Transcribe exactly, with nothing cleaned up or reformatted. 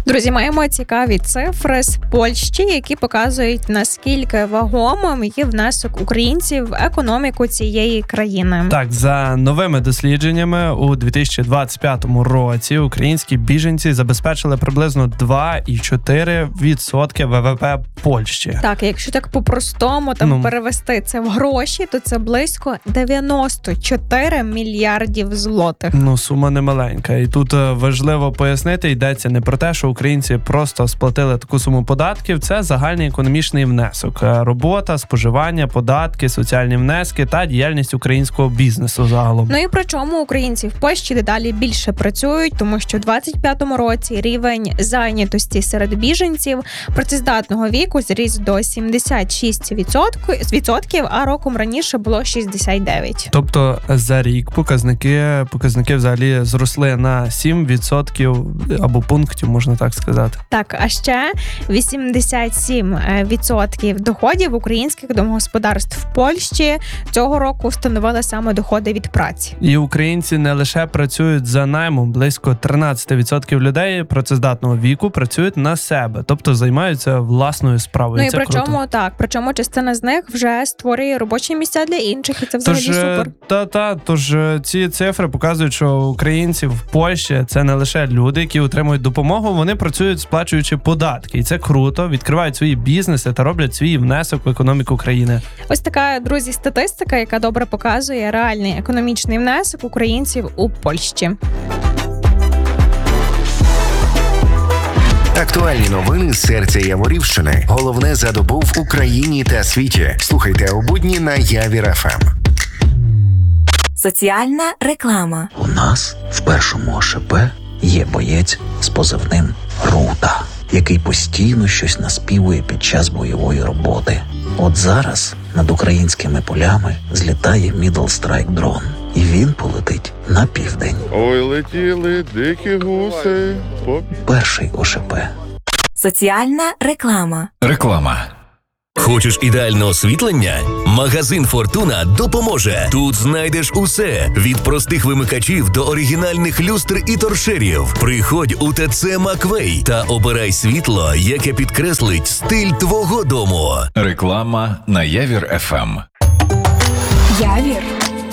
Друзі, маємо цікаві цифри з Польщі, які показують, наскільки вагомим є внесок українців в економіку цієї країни. Так, за новими дослідженнями, у дві тисячі двадцять п'ятому році українські біженці забезпечили приблизно два цілих чотири відсотки ВВП Польщі. Так, якщо так по-простому там ну. перевести це в гроші, то це близько дев'яносто чотири мільярдів злотих. Ну, сума не маленька. І тут важливо пояснити, йдеться не про те, що українці просто сплатили таку суму податків, це загальний економічний внесок. Робота, споживання, податки, соціальні внески та діяльність українського бізнесу загалом. Ну і при чому українці в Польщі дедалі більше працюють, тому що в двадцять п'ятому році рівень зайнятості серед біженців працездатного віку зріс до сімдесят шість відсотків, а роком раніше було шістдесят дев'ять. Тобто за рік показники, показники взагалі зросли на сім відсотків або пунктів, можна так сказати. Так, а ще вісімдесят сім відсотків доходів українських домогосподарств в Польщі цього року становили саме доходи від праці. І українці не лише працюють за наймом, близько тринадцять відсотків людей працездатного віку працюють на себе, тобто займаються власною справою. Ну і це причому круто. так, причому частина з них вже створює робочі місця для інших, і це взагалі тож, супер. Та-та, тож ці цифри показують, що українці в Польщі це не лише люди, які отримують допомогу, вони працюють сплачуючи податки. І це круто, відкривають свої бізнеси та роблять свій внесок в економіку країни. Ось така, друзі, статистика, яка добре показує реальний економічний внесок українців у Польщі. Актуальні новини з серця Яворівщини. Головне за добу в Україні та світі. Слухайте у будні на Явір еф ем. Соціальна реклама. У нас в першому о ше пе є боєць з позивним Рута, який постійно щось наспівує під час бойової роботи. От зараз над українськими полями злітає Middle Strike дрон, і він полетить на південь. Ой, летіли дикі гуси. По... Перший о ше пе. Соціальна реклама. Реклама. Хочеш ідеальне освітлення? Магазин «Фортуна» допоможе. Тут знайдеш усе – від простих вимикачів до оригінальних люстр і торшерів. Приходь у те це Маквей та обирай світло, яке підкреслить стиль твого дому. Реклама на Явір еф ем. Явір.